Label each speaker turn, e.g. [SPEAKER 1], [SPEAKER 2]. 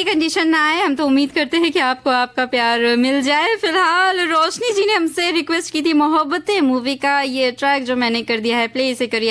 [SPEAKER 1] ये कंडीशन ना आए, हम तो उम्मीद करते हैं कि आपको आपका प्यार मिल जाए। फिलहाल रोशनी जी ने हमसे रिक्वेस्ट की थी मोहब्बतें मूवी का ये ट्रैक जो मैंने कर दिया है प्ले, इसे करिए